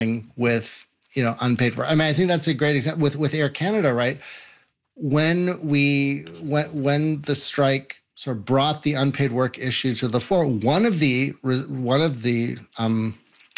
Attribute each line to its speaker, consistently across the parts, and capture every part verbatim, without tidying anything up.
Speaker 1: with, you know, unpaid work. I mean, I think that's a great example with, with Air Canada, right? When we, when, when the strike sort of brought the unpaid work issue to the fore, one of the, one of the um,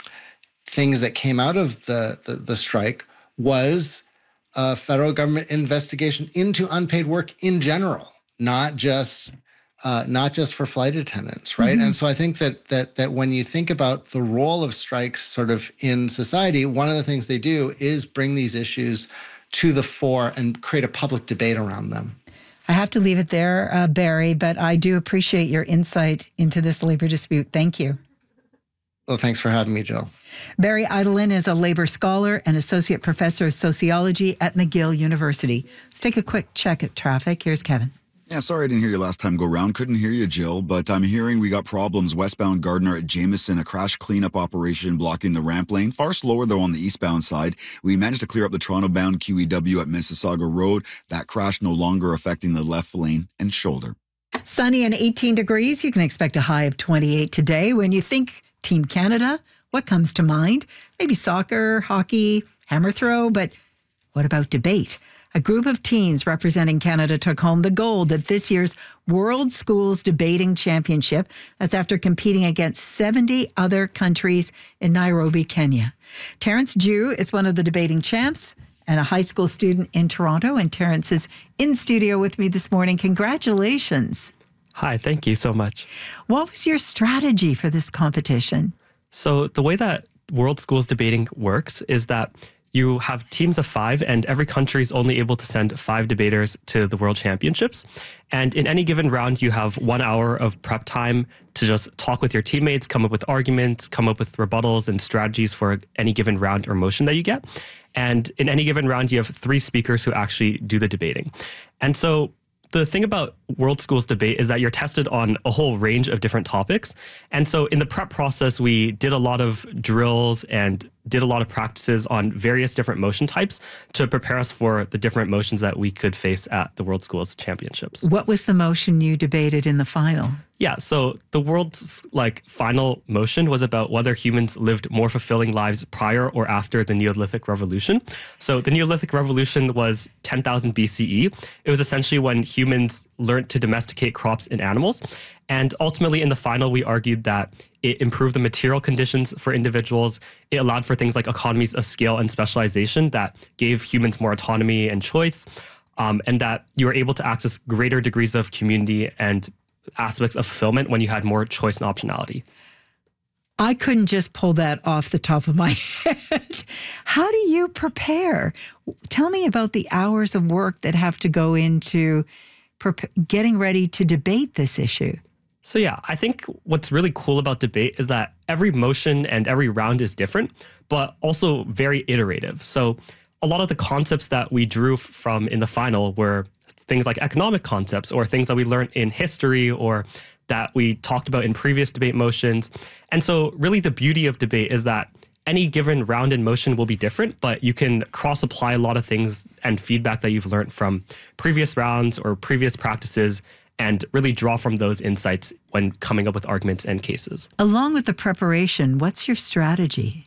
Speaker 1: things that came out of the, the, the strike was a federal government investigation into unpaid work in general, not just uh, not just for flight attendants, right? Mm-hmm. And so I think that that that when you think about the role of strikes sort of in society, one of the things they do is bring these issues to the fore and create a public debate around them.
Speaker 2: I have to leave it there, uh, Barry, but I do appreciate your insight into this labor dispute. Thank you.
Speaker 1: Well, thanks for having me, Jill.
Speaker 2: Barry Eidlin is a labor scholar and associate professor of sociology at McGill University. Let's take a quick check at traffic. Here's Kevin.
Speaker 3: Yeah, sorry I didn't hear you last time go round. Couldn't hear you, Jill, but I'm hearing we got problems westbound Gardiner at Jameson, a crash cleanup operation blocking the ramp lane. Far slower, though, on the eastbound side. We managed to clear up the Toronto-bound Q E W at Mississauga Road. That crash no longer affecting the left lane and shoulder.
Speaker 2: Sunny and eighteen degrees. You can expect a high of twenty-eight today. When you think Team Canada, what comes to mind? Maybe soccer, hockey, hammer throw, but what about debate? A group of teens representing Canada took home the gold at this year's World Schools Debating Championship. That's after competing against seventy other countries in Nairobi, Kenya. Terrence Jew is one of the debating champs and a high school student in Toronto. And Terrence is in studio with me this morning. Congratulations.
Speaker 4: Hi, thank you so much.
Speaker 2: What was your strategy for this competition?
Speaker 4: So the way that World Schools Debating works is that you have teams of five, and every country is only able to send five debaters to the World Championships. And in any given round, you have one hour of prep time to just talk with your teammates, come up with arguments, come up with rebuttals and strategies for any given round or motion that you get. And in any given round, you have three speakers who actually do the debating. And so the thing about World Schools Debate is that you're tested on a whole range of different topics. And so in the prep process, we did a lot of drills and did a lot of practices on various different motion types to prepare us for the different motions that we could face at the World Schools Championships.
Speaker 2: What was the motion you debated in the final?
Speaker 4: Yeah, so the world's like final motion was about whether humans lived more fulfilling lives prior or after the Neolithic Revolution. So the Neolithic Revolution was ten thousand B C E. It was essentially when humans learned to domesticate crops and animals. And ultimately in the final, we argued that it improved the material conditions for individuals. It allowed for things like economies of scale and specialization that gave humans more autonomy and choice, um, and that you were able to access greater degrees of community and aspects of fulfillment when you had more choice and optionality.
Speaker 2: I couldn't just pull that off the top of my head. How do you prepare? Tell me about the hours of work that have to go into pre- getting ready to debate this issue.
Speaker 4: So yeah, I think what's really cool about debate is that every motion and every round is different, but also very iterative. So a lot of the concepts that we drew from in the final were things like economic concepts or things that we learned in history or that we talked about in previous debate motions. And so really the beauty of debate is that any given round and motion will be different, but you can cross-apply a lot of things and feedback that you've learned from previous rounds or previous practices and really draw from those insights when coming up with arguments and cases.
Speaker 2: Along with the preparation, what's your strategy?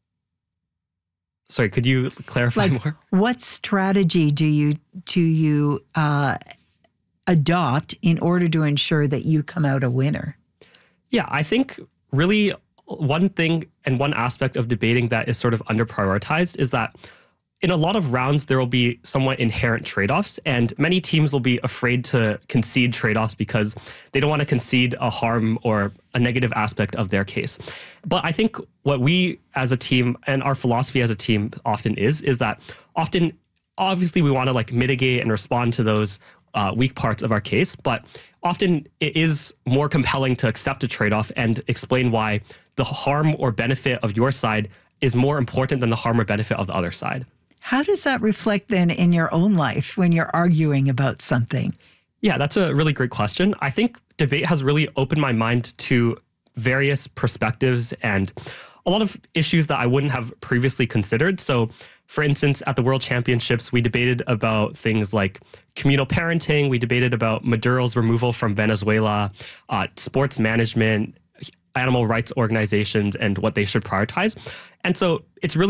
Speaker 4: Sorry, could you clarify
Speaker 2: like,
Speaker 4: more?
Speaker 2: What strategy do you do you uh, adopt in order to ensure that you come out a winner?
Speaker 4: Yeah, I think really one thing and one aspect of debating that is sort of under-prioritized is that in a lot of rounds, there will be somewhat inherent trade-offs, and many teams will be afraid to concede trade-offs because they don't want to concede a harm or a negative aspect of their case. But I think what we as a team and our philosophy as a team often is, is that often, obviously we want to like mitigate and respond to those uh, weak parts of our case, but often it is more compelling to accept a trade-off and explain why the harm or benefit of your side is more important than the harm or benefit of the other side.
Speaker 2: How does that reflect then in your own life when you're arguing about something?
Speaker 4: Yeah, that's a really great question. I think debate has really opened my mind to various perspectives and a lot of issues that I wouldn't have previously considered. So, for instance, at the World Championships, we debated about things like communal parenting. We debated about Maduro's removal from Venezuela, uh, sports management, animal rights organizations and what they should prioritize. And so it's really